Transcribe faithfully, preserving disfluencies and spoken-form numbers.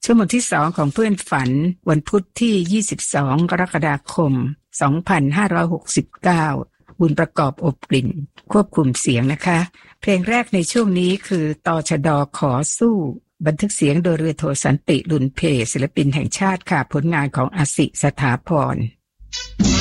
ชั่วโมงที่สองของเพื่อนฝันวันพุธที่ยี่สิบสองกรกฎาคมสองพันห้าร้อยหกสิบเก้าบุญประกอบอบกลิ่นควบคุมเสียงนะคะเพลงแรกในช่วงนี้คือตชด.ขอสู้บันทึกเสียงโดยเรือโทสันติลุนเพศิลปินแห่งชาติค่ะผลงานของอสิสถาพร